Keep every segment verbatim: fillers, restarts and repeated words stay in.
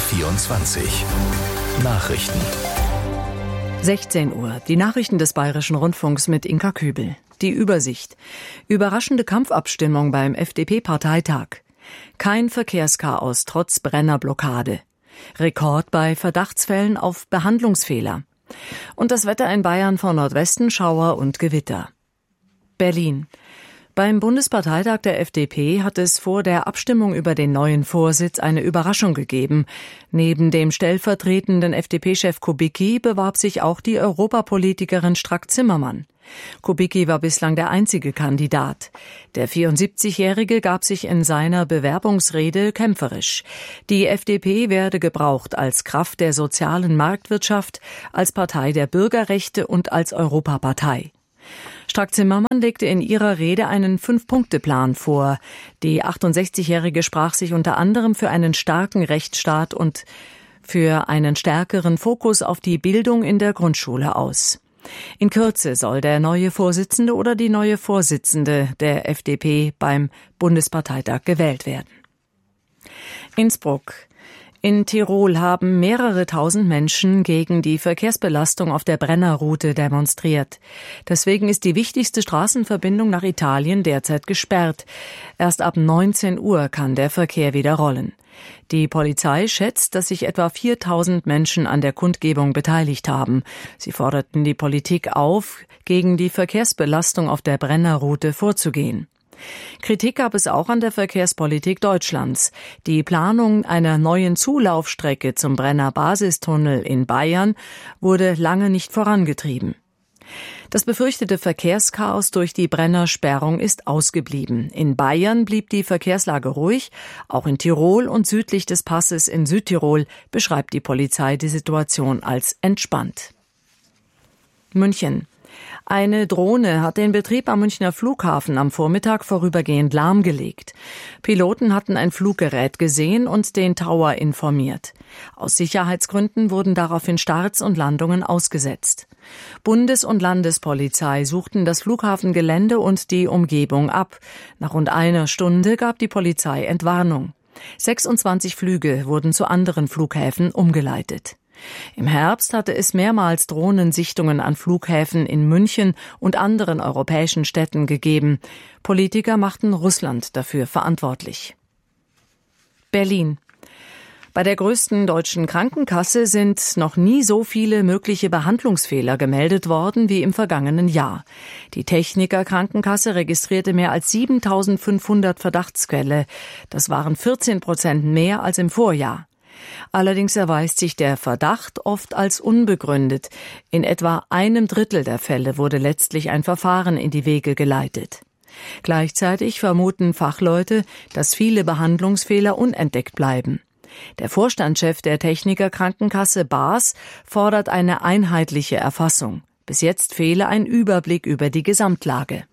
vierundzwanzig. Nachrichten. sechzehn Uhr. Die Nachrichten des Bayerischen Rundfunks mit Inka Kübel. Die Übersicht. Überraschende Kampfabstimmung beim F D P-Parteitag. Kein Verkehrschaos trotz Brennerblockade. Rekord bei Verdachtsfällen auf Behandlungsfehler. Und das Wetter in Bayern von Nordwesten Schauer und Gewitter. Berlin. Beim Bundesparteitag der F D P hat es vor der Abstimmung über den neuen Vorsitz eine Überraschung gegeben. Neben dem stellvertretenden F D P-Chef Kubicki bewarb sich auch die Europapolitikerin Strack-Zimmermann. Kubicki war bislang der einzige Kandidat. Der vierundsiebzigjährige gab sich in seiner Bewerbungsrede kämpferisch. Die F D P werde gebraucht als Kraft der sozialen Marktwirtschaft, als Partei der Bürgerrechte und als Europapartei. Strack-Zimmermann legte in ihrer Rede einen Fünf-Punkte-Plan vor. Die achtundsechzigjährige sprach sich unter anderem für einen starken Rechtsstaat und für einen stärkeren Fokus auf die Bildung in der Grundschule aus. In Kürze soll der neue Vorsitzende oder die neue Vorsitzende der F D P beim Bundesparteitag gewählt werden. Innsbruck. In Tirol haben mehrere tausend Menschen gegen die Verkehrsbelastung auf der Brennerroute demonstriert. Deswegen ist die wichtigste Straßenverbindung nach Italien derzeit gesperrt. Erst ab neunzehn Uhr kann der Verkehr wieder rollen. Die Polizei schätzt, dass sich etwa viertausend Menschen an der Kundgebung beteiligt haben. Sie forderten die Politik auf, gegen die Verkehrsbelastung auf der Brennerroute vorzugehen. Kritik gab es auch an der Verkehrspolitik Deutschlands. Die Planung einer neuen Zulaufstrecke zum Brenner Basistunnel in Bayern wurde lange nicht vorangetrieben. Das befürchtete Verkehrschaos durch die Brennersperrung ist ausgeblieben. In Bayern blieb die Verkehrslage ruhig. Auch in Tirol und südlich des Passes in Südtirol beschreibt die Polizei die Situation als entspannt. München. Eine Drohne hat den Betrieb am Münchner Flughafen am Vormittag vorübergehend lahmgelegt. Piloten hatten ein Fluggerät gesehen und den Tower informiert. Aus Sicherheitsgründen wurden daraufhin Starts und Landungen ausgesetzt. Bundes- und Landespolizei suchten das Flughafengelände und die Umgebung ab. Nach rund einer Stunde gab die Polizei Entwarnung. sechsundzwanzig Flüge wurden zu anderen Flughäfen umgeleitet. Im Herbst hatte es mehrmals Drohnensichtungen an Flughäfen in München und anderen europäischen Städten gegeben. Politiker machten Russland dafür verantwortlich. Berlin. Bei der größten deutschen Krankenkasse sind noch nie so viele mögliche Behandlungsfehler gemeldet worden wie im vergangenen Jahr. Die Techniker Krankenkasse registrierte mehr als siebentausendfünfhundert Verdachtsfälle. Das waren vierzehn Prozent mehr als im Vorjahr. Allerdings erweist sich der Verdacht oft als unbegründet. In etwa einem Drittel der Fälle wurde letztlich ein Verfahren in die Wege geleitet. Gleichzeitig vermuten Fachleute, dass viele Behandlungsfehler unentdeckt bleiben. Der Vorstandschef der Techniker Krankenkasse Baas fordert eine einheitliche Erfassung. Bis jetzt fehle ein Überblick über die Gesamtlage.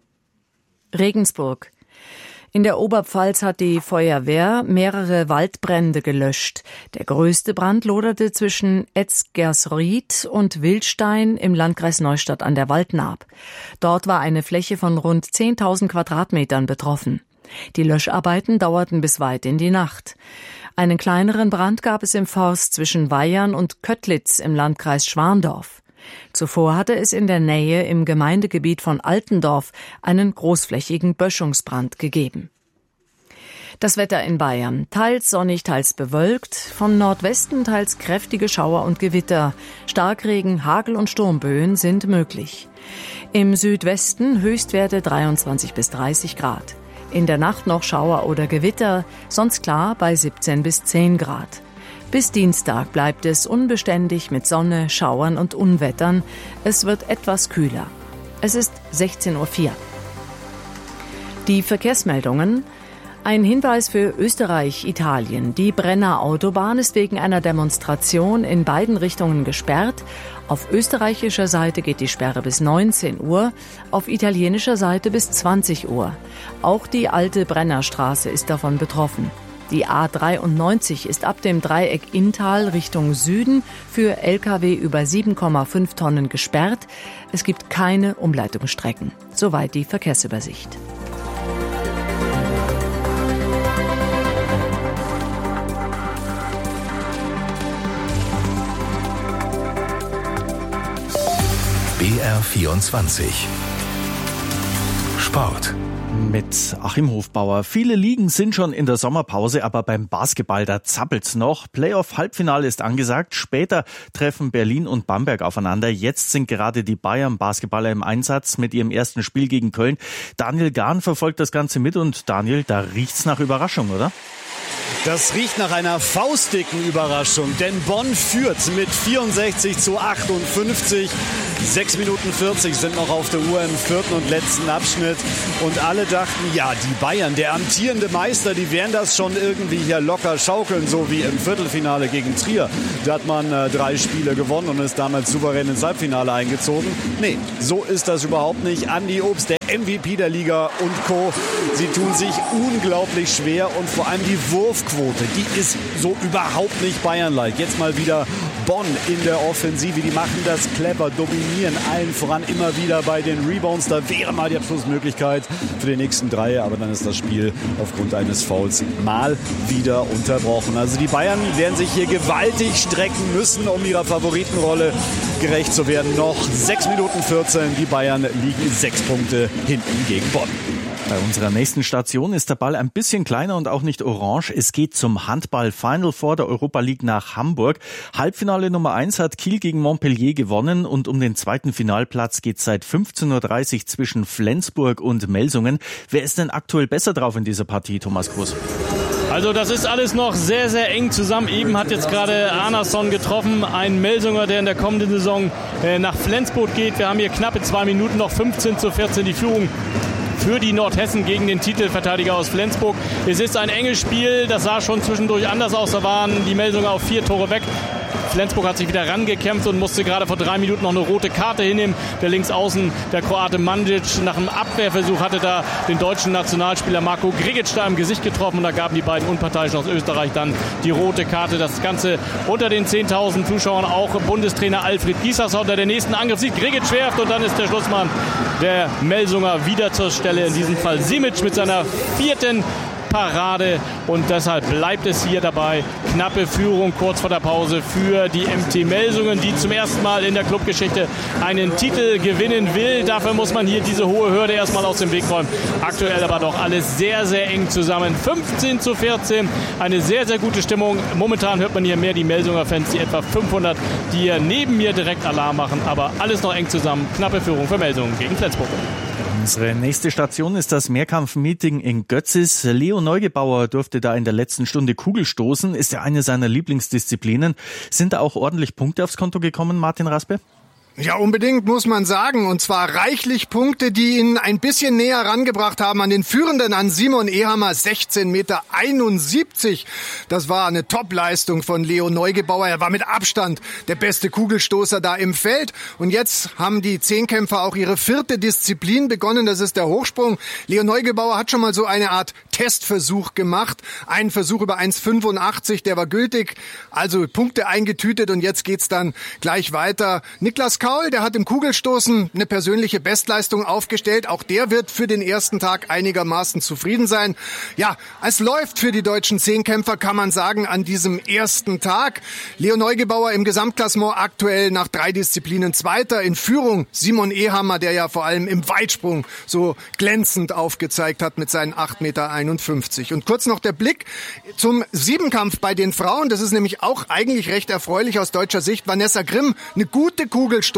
Regensburg. In der Oberpfalz hat die Feuerwehr mehrere Waldbrände gelöscht. Der größte Brand loderte zwischen Etzgersried und Wildstein im Landkreis Neustadt an der Waldnaab. Dort war eine Fläche von rund zehntausend Quadratmetern betroffen. Die Löscharbeiten dauerten bis weit in die Nacht. Einen kleineren Brand gab es im Forst zwischen Weyern und Köttlitz im Landkreis Schwandorf. Zuvor hatte es in der Nähe im Gemeindegebiet von Altendorf einen großflächigen Böschungsbrand gegeben. Das Wetter in Bayern. Teils sonnig, teils bewölkt. Von Nordwesten teils kräftige Schauer und Gewitter. Starkregen, Hagel und Sturmböen sind möglich. Im Südwesten Höchstwerte dreiundzwanzig bis dreißig Grad. In der Nacht noch Schauer oder Gewitter, sonst klar bei siebzehn bis zehn Grad. Bis Dienstag bleibt es unbeständig mit Sonne, Schauern und Unwettern. Es wird etwas kühler. Es ist sechzehn Uhr vier. Die Verkehrsmeldungen. Ein Hinweis für Österreich, Italien. Die Brenner Autobahn ist wegen einer Demonstration in beiden Richtungen gesperrt. Auf österreichischer Seite geht die Sperre bis neunzehn Uhr, auf italienischer Seite bis zwanzig Uhr. Auch die alte Brennerstraße ist davon betroffen. Die A dreiundneunzig ist ab dem Dreieck Inntal Richtung Süden für L K W über sieben Komma fünf Tonnen gesperrt. Es gibt keine Umleitungsstrecken. Soweit die Verkehrsübersicht. vierundzwanzig. Sport. Mit Achim Hofbauer. Viele Ligen sind schon in der Sommerpause, aber beim Basketball, da zappelt's noch. Playoff-Halbfinale ist angesagt. Später treffen Berlin und Bamberg aufeinander. Jetzt sind gerade die Bayern-Basketballer im Einsatz mit ihrem ersten Spiel gegen Köln. Daniel Gahn verfolgt das Ganze mit und Daniel, da riecht's nach Überraschung, oder? Das riecht nach einer faustdicken Überraschung, denn Bonn führt mit vierundsechzig zu achtundfünfzig. sechs Minuten vierzig sind noch auf der Uhr im vierten und letzten Abschnitt. Und alle dachten, ja, die Bayern, der amtierende Meister, die werden das schon irgendwie hier locker schaukeln, so wie im Viertelfinale gegen Trier. Da hat man äh, drei Spiele gewonnen und ist damals souverän ins Halbfinale eingezogen. Nee, so ist das überhaupt nicht. Andi Obst, der M V P der Liga und Co., sie tun sich unglaublich schwer und vor allem die Wurfquote, die ist so überhaupt nicht Bayern-like. Jetzt mal wieder Bonn in der Offensive, die machen das clever, dominieren allen voran immer wieder bei den Rebounds. Da wäre mal die Abschlussmöglichkeit für den nächsten Dreier, aber dann ist das Spiel aufgrund eines Fouls mal wieder unterbrochen. Also die Bayern werden sich hier gewaltig strecken müssen, um ihrer Favoritenrolle gerecht zu werden. Noch sechs Minuten vierzehn, die Bayern liegen sechs Punkte hinten gegen Bonn. Bei unserer nächsten Station ist der Ball ein bisschen kleiner und auch nicht orange. Es geht zum Handball-Final Four der Europa League nach Hamburg. Halbfinale Nummer eins hat Kiel gegen Montpellier gewonnen und um den zweiten Finalplatz geht es seit fünfzehn Uhr dreißig zwischen Flensburg und Melsungen. Wer ist denn aktuell besser drauf in dieser Partie, Thomas Groß? Also das ist alles noch sehr, sehr eng zusammen. Eben hat jetzt gerade Arnason getroffen, ein Melsunger, der in der kommenden Saison nach Flensburg geht. Wir haben hier knappe zwei Minuten, noch fünfzehn zu vierzehn die Führung für die Nordhessen gegen den Titelverteidiger aus Flensburg. Es ist ein enges Spiel, das sah schon zwischendurch anders aus. Da waren die Melsunger auf vier Tore weg. Flensburg hat sich wieder rangekämpft und musste gerade vor drei Minuten noch eine rote Karte hinnehmen. Der Linksaußen, der Kroate Mandic, nach einem Abwehrversuch hatte da den deutschen Nationalspieler Marko Grigic da im Gesicht getroffen. Und da gaben die beiden Unparteiischen aus Österreich dann die rote Karte. Das Ganze unter den zehntausend Zuschauern, auch Bundestrainer Alfred Giesasser, der den nächsten Angriff sieht. Grigic werft und dann ist der Schlussmann der Melsunger wieder zur Stelle. In diesem Fall Simic mit seiner vierten Parade und deshalb bleibt es hier dabei. Knappe Führung kurz vor der Pause für die M T Melsungen, die zum ersten Mal in der Clubgeschichte einen Titel gewinnen will. Dafür muss man hier diese hohe Hürde erstmal aus dem Weg räumen. Aktuell aber doch alles sehr, sehr eng zusammen. fünfzehn zu vierzehn, eine sehr, sehr gute Stimmung. Momentan hört man hier mehr die Melsunger Fans, die etwa fünfhundert, die hier neben mir direkt Alarm machen. Aber alles noch eng zusammen. Knappe Führung für Melsungen gegen Flensburg. Unsere nächste Station ist das Mehrkampf-Meeting in Götzis. Leo Neugebauer durfte da in der letzten Stunde Kugel stoßen. Ist ja eine seiner Lieblingsdisziplinen. Sind da auch ordentlich Punkte aufs Konto gekommen, Martin Raspe? Ja, unbedingt, muss man sagen. Und zwar reichlich Punkte, die ihn ein bisschen näher rangebracht haben an den Führenden, an Simon Ehammer, sechzehn Meter einundsiebzig. Das war eine Top-Leistung von Leo Neugebauer. Er war mit Abstand der beste Kugelstoßer da im Feld. Und jetzt haben die Zehnkämpfer auch ihre vierte Disziplin begonnen. Das ist der Hochsprung. Leo Neugebauer hat schon mal so eine Art Testversuch gemacht. Ein Versuch über eins fünfundachtzig, der war gültig. Also Punkte eingetütet und jetzt geht's dann gleich weiter. Niklas Kaul, der hat im Kugelstoßen eine persönliche Bestleistung aufgestellt. Auch der wird für den ersten Tag einigermaßen zufrieden sein. Ja, es läuft für die deutschen Zehnkämpfer, kann man sagen, an diesem ersten Tag. Leo Neugebauer im Gesamtklassement aktuell nach drei Disziplinen Zweiter in Führung. Simon Ehammer, der ja vor allem im Weitsprung so glänzend aufgezeigt hat mit seinen acht Meter einundfünfzig. Und kurz noch der Blick zum Siebenkampf bei den Frauen. Das ist nämlich auch eigentlich recht erfreulich aus deutscher Sicht. Vanessa Grimm, eine gute Kugelstoßerin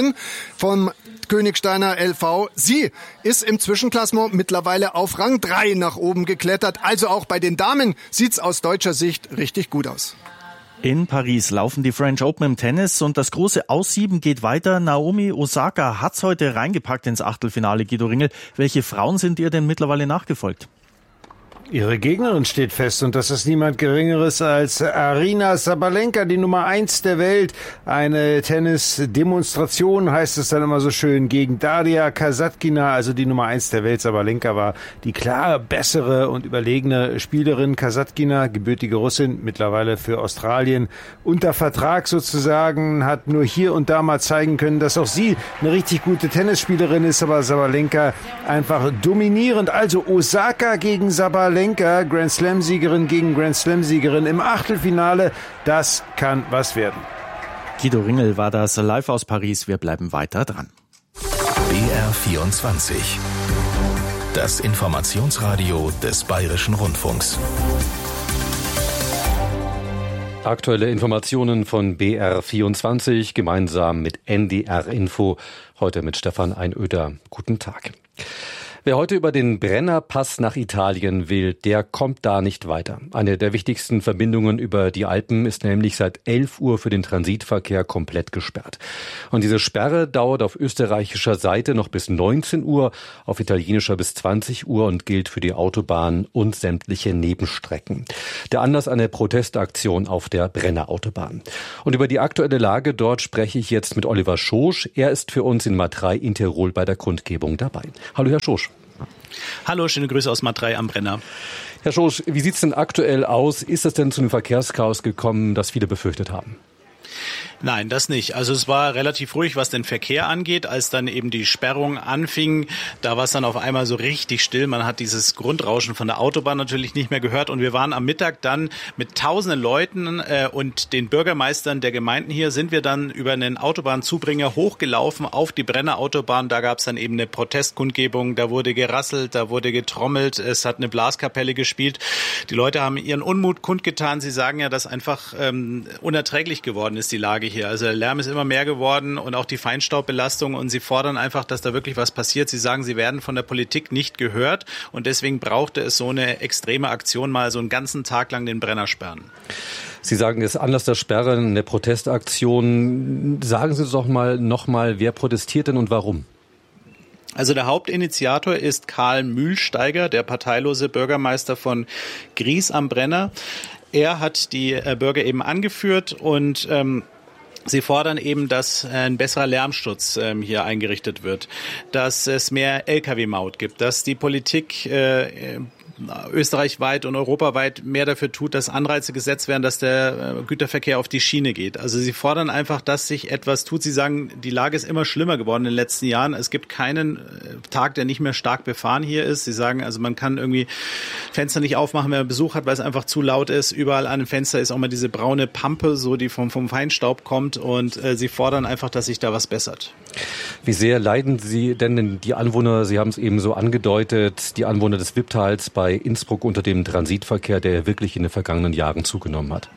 vom Königsteiner L V. Sie ist im Zwischenklassement mittlerweile auf Rang drei nach oben geklettert. Also auch bei den Damen sieht's aus deutscher Sicht richtig gut aus. In Paris laufen die French Open im Tennis und das große Aussieben geht weiter. Naomi Osaka hat's heute reingepackt ins Achtelfinale. Guido Ringel, welche Frauen sind ihr denn mittlerweile nachgefolgt? Ihre Gegnerin steht fest und das ist niemand Geringeres als Aryna Sabalenka, die Nummer eins der Welt. Eine Tennis-Demonstration heißt es dann immer so schön gegen Daria Kasatkina, also die Nummer eins der Welt. Sabalenka war die klar bessere und überlegene Spielerin. Kasatkina, gebürtige Russin, mittlerweile für Australien unter Vertrag sozusagen, hat nur hier und da mal zeigen können, dass auch sie eine richtig gute Tennisspielerin ist, aber Sabalenka einfach dominierend. Also Osaka gegen Sabalenka. Grand Slam-Siegerin gegen Grand Slam-Siegerin im Achtelfinale. Das kann was werden. Guido Ringel war das live aus Paris. Wir bleiben weiter dran. B R vierundzwanzig. Das Informationsradio des Bayerischen Rundfunks. Aktuelle Informationen von B R vierundzwanzig gemeinsam mit N D R Info. Heute mit Stefan Einöder. Guten Tag. Wer heute über den Brennerpass nach Italien will, der kommt da nicht weiter. Eine der wichtigsten Verbindungen über die Alpen ist nämlich seit elf Uhr für den Transitverkehr komplett gesperrt. Und diese Sperre dauert auf österreichischer Seite noch bis neunzehn Uhr, auf italienischer bis zwanzig Uhr und gilt für die Autobahn und sämtliche Nebenstrecken. Der Anlass eine Protestaktion auf der Brennerautobahn. Und über die aktuelle Lage dort spreche ich jetzt mit Oliver Schosch. Er ist für uns in Matrei in Tirol bei der Kundgebung dabei. Hallo, Herr Schosch. Hallo, schöne Grüße aus Matrei am Brenner. Herr Schosch, wie sieht es denn aktuell aus? Ist es denn zu einem Verkehrschaos gekommen, das viele befürchtet haben? Nein, das nicht. Also es war relativ ruhig, was den Verkehr angeht. Als dann eben die Sperrung anfing, da war es dann auf einmal so richtig still. Man hat dieses Grundrauschen von der Autobahn natürlich nicht mehr gehört. Und wir waren am Mittag dann mit tausenden Leuten äh, und den Bürgermeistern der Gemeinden hier, sind wir dann über einen Autobahnzubringer hochgelaufen auf die Brennerautobahn. Da gab es dann eben eine Protestkundgebung. Da wurde gerasselt, da wurde getrommelt. Es hat eine Blaskapelle gespielt. Die Leute haben ihren Unmut kundgetan. Sie sagen ja, dass einfach ähm, unerträglich geworden ist, die Lage hier. Also der Lärm ist immer mehr geworden und auch die Feinstaubbelastung, und sie fordern einfach, dass da wirklich was passiert. Sie sagen, sie werden von der Politik nicht gehört, und deswegen brauchte es so eine extreme Aktion, mal so einen ganzen Tag lang den Brenner sperren. Sie sagen, es ist Anlass der Sperre eine Protestaktion. Sagen Sie doch mal noch mal, wer protestiert denn und warum? Also der Hauptinitiator ist Karl Mühlsteiger, der parteilose Bürgermeister von Gries am Brenner. Er hat die äh, Bürger eben angeführt und ähm, sie fordern eben, dass ein besserer Lärmschutz ähm, hier eingerichtet wird, dass es mehr L K W-Maut gibt, dass die Politik äh, österreichweit und europaweit mehr dafür tut, dass Anreize gesetzt werden, dass der Güterverkehr auf die Schiene geht. Also sie fordern einfach, dass sich etwas tut. Sie sagen, die Lage ist immer schlimmer geworden in den letzten Jahren. Es gibt keinen Tag, der nicht mehr stark befahren hier ist. Sie sagen, also man kann irgendwie Fenster nicht aufmachen, wenn man Besuch hat, weil es einfach zu laut ist. Überall an dem Fenster ist auch mal diese braune Pampe, so die vom, vom Feinstaub kommt, und äh, sie fordern einfach, dass sich da was bessert. Wie sehr leiden Sie denn die Anwohner, Sie haben es eben so angedeutet, die Anwohner des Wipptals bei Innsbruck unter dem Transitverkehr, der ja wirklich in den vergangenen Jahren zugenommen hat?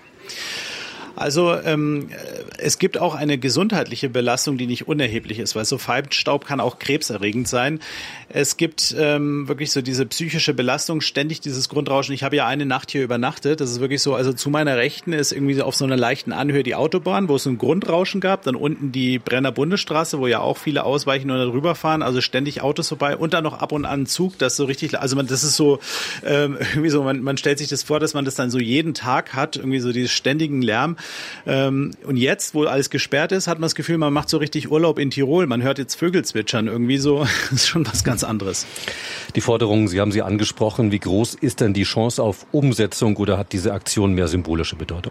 Also ähm, es gibt auch eine gesundheitliche Belastung, die nicht unerheblich ist, weil so Feinstaub kann auch krebserregend sein. Es gibt ähm, wirklich so diese psychische Belastung, ständig dieses Grundrauschen. Ich habe ja eine Nacht hier übernachtet. Das ist wirklich so, also zu meiner Rechten ist irgendwie auf so einer leichten Anhöhe die Autobahn, wo es ein Grundrauschen gab. Dann unten die Brenner Bundesstraße, wo ja auch viele ausweichen und darüber fahren. Also ständig Autos vorbei, und dann noch ab und an ein Zug, das so richtig, also man, das ist so ähm, irgendwie so, man, man stellt sich das vor, dass man das dann so jeden Tag hat, irgendwie so dieses ständigen Lärm. Ähm, und jetzt, wo alles gesperrt ist, hat man das Gefühl, man macht so richtig Urlaub in Tirol. Man hört jetzt Vögel zwitschern, irgendwie so. Das ist schon was ganz anderes. Die Forderungen, Sie haben sie angesprochen. Wie groß ist denn die Chance auf Umsetzung, oder hat diese Aktion mehr symbolische Bedeutung?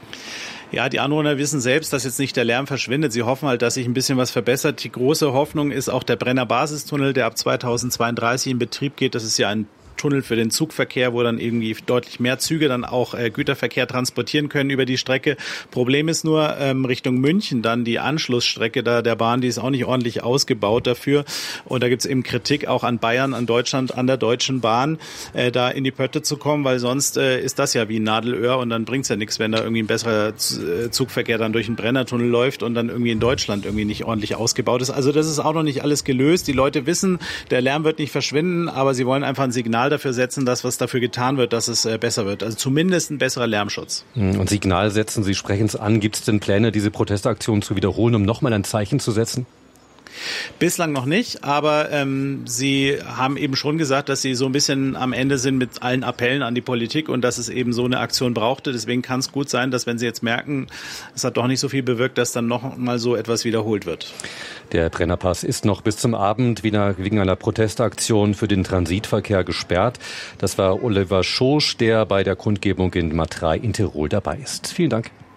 Ja, die Anwohner wissen selbst, dass jetzt nicht der Lärm verschwindet. Sie hoffen halt, dass sich ein bisschen was verbessert. Die große Hoffnung ist auch der Brenner Basistunnel, der ab zweitausendzweiunddreißig in Betrieb geht. Das ist ja ein Tunnel für den Zugverkehr, wo dann irgendwie deutlich mehr Züge dann auch äh, Güterverkehr transportieren können über die Strecke. Problem ist nur, ähm, Richtung München dann die Anschlussstrecke da der Bahn, die ist auch nicht ordentlich ausgebaut dafür. Und da gibt's eben Kritik auch an Bayern, an Deutschland, an der Deutschen Bahn, äh, da in die Pötte zu kommen, weil sonst äh, ist das ja wie ein Nadelöhr, und dann bringt's ja nichts, wenn da irgendwie ein besserer Zugverkehr dann durch den Brennertunnel läuft und dann irgendwie in Deutschland irgendwie nicht ordentlich ausgebaut ist. Also das ist auch noch nicht alles gelöst. Die Leute wissen, der Lärm wird nicht verschwinden, aber sie wollen einfach ein Signal dafür setzen, dass was dafür getan wird, dass es äh, besser wird. Also zumindest ein besserer Lärmschutz. Und Signal setzen, Sie sprechen es an. Gibt es denn Pläne, diese Protestaktion zu wiederholen, um nochmal ein Zeichen zu setzen? Bislang noch nicht, aber ähm, Sie haben eben schon gesagt, dass Sie so ein bisschen am Ende sind mit allen Appellen an die Politik und dass es eben so eine Aktion brauchte. Deswegen kann es gut sein, dass wenn Sie jetzt merken, es hat doch nicht so viel bewirkt, dass dann noch mal so etwas wiederholt wird. Der Brennerpass ist noch bis zum Abend wegen einer Protestaktion für den Transitverkehr gesperrt. Das war Oliver Schosch, der bei der Kundgebung in Matrei in Tirol dabei ist. Vielen Dank.